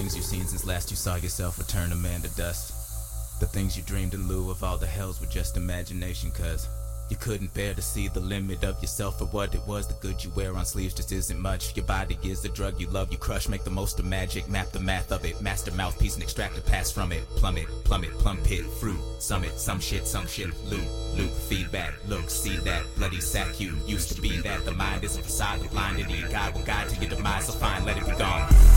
things you've seen since last you saw yourself return a man to dust. The things you dreamed in lieu of all the hells were just imagination, cause you couldn't bear to see the limit of yourself for what it was. The good you wear on sleeves just isn't much. Your body is the drug you love, you crush. Make the most of magic, map the math of it. Master mouthpiece and extract the past from it. Plummet, plum pit, fruit, summit. Some shit, loot, feedback. Look, see that, bloody sack you used to be that. The mind is a facade, the blind idiot guide will guide to your demise. So fine, let it be gone.